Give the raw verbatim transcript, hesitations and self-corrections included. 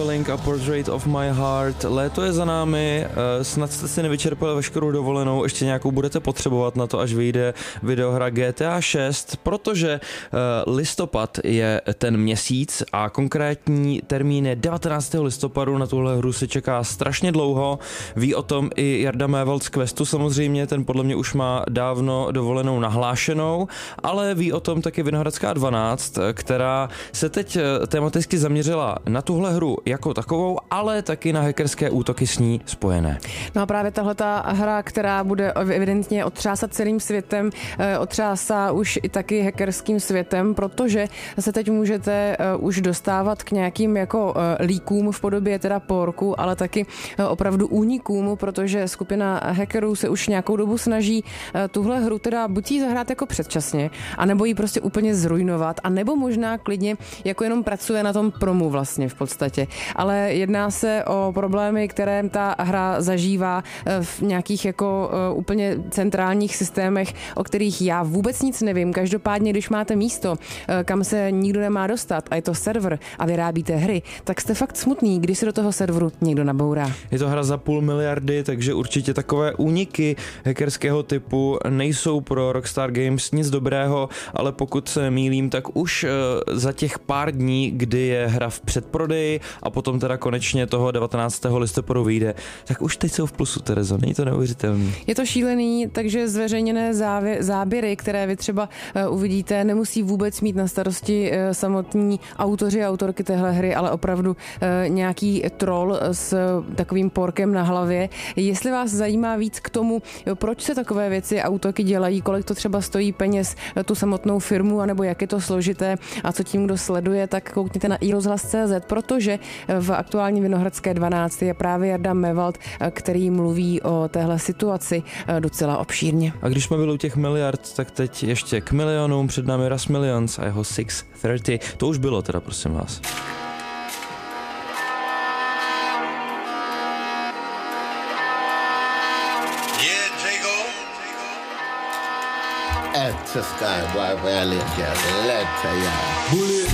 Calling a Portrait of My Heart. Léto je za námi, snad jste si nevyčerpali veškerou dovolenou, ještě nějakou budete potřebovat na to, až vyjde videohra G T A šest, protože listopad je ten měsíc a konkrétní termín je devatenáctého listopadu, na tuhle hru se čeká strašně dlouho, ví o tom i Jarda Mévald z Questu samozřejmě, ten podle mě už má dávno dovolenou nahlášenou, ale ví o tom taky Vinohradská dvanáct, která se teď tematicky zaměřila na tuhle hru jako takovou, ale taky na hackerské útoky s ní spojené. No a právě tahleta hra, která bude evidentně otřásat celým světem, otřásá už i taky hackerským světem, protože se teď můžete už dostávat k nějakým jako líkům v podobě teda porku, ale taky opravdu únikům, protože skupina hackerů se už nějakou dobu snaží tuhle hru teda buď jí zahrát jako předčasně, anebo ji prostě úplně zrujnovat, anebo možná klidně jako jenom pracuje na tom promu vlastně v podstatě. Ale jedná se o problémy, které ta hra zažívá v nějakých jako úplně centrálních systémech, o kterých já vůbec nic nevím. Každopádně, když máte místo, kam se nikdo nemá dostat a je to server a vyrábíte hry, tak jste fakt smutný, když se do toho serveru někdo nabourá. Je to hra za půl miliardy, takže určitě takové úniky hackerského typu nejsou pro Rockstar Games nic dobrého, ale pokud se mýlím, tak už za těch pár dní, kdy je hra v předprodeji a potom teda konečně toho devatenáctého listopadu vyjde, tak už teď jsou v plusu, Terezo, není to neuvěřitelný. Je to šílený, takže zveřejněné závě, záběry, které vy třeba uh, uvidíte, nemusí vůbec mít na starosti uh, samotní autoři a autorky téhle hry, ale opravdu uh, nějaký troll s uh, takovým porkem na hlavě. Jestli vás zajímá víc k tomu, jo, proč se takové věci a útoky dělají, kolik to třeba stojí peněz uh, tu samotnou firmu, anebo jak je to složité a co tím kdo sleduje, tak koukněte na i rozhlas tečka cé zet, protože v aktuální Vinohradské dvanáct je právě Jarda Mévald, který mluví o téhle situaci docela obšírně. A když jsme byli u těch miliard, tak teď ještě k milionům, před námi Russ Millions a jeho šest set třicet. To už bylo teda, prosím vás. At the sky, boy, where I live, let